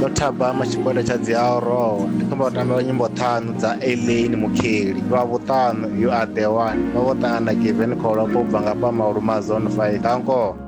ndo thabama tshigwada tsha dzi Aurora. Ndi khomba u tamba nyimbo ṱhanu dza Elaine Mukheli. Lwa vhuṱanu You Are The One. Vha vho ṱangana na Given Kholopo u bva nga pa Maulu ma Zone 5. Thanko.